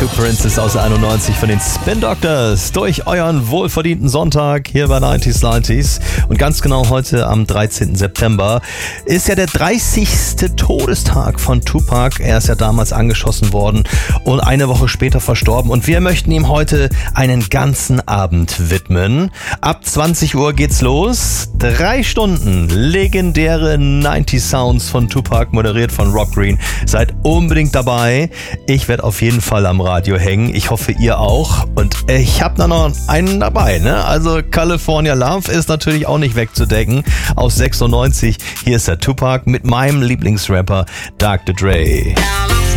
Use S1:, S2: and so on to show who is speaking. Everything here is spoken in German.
S1: to Princess aus 91 von den Spin Doctors durch euren wohlverdienten Sonntag hier bei 90s. Und ganz genau heute am 13. September ist ja der 30. Todestag von Tupac. Er ist ja damals angeschossen worden und eine Woche später verstorben. Und wir möchten ihm heute einen ganzen Abend widmen. Ab 20 Uhr geht's los. 3 Stunden legendäre 90s Sounds von Tupac, moderiert von Rob Green. Seid unbedingt dabei. Ich werde auf jeden Fall am Radio hängen. Ich hoffe, ihr auch. Und ich habe da noch einen dabei, ne? Also California Love ist natürlich auch nicht wegzudenken. Aus 96. Hier ist der Tupac mit meinem Lieblingsrapper Dr. Dre.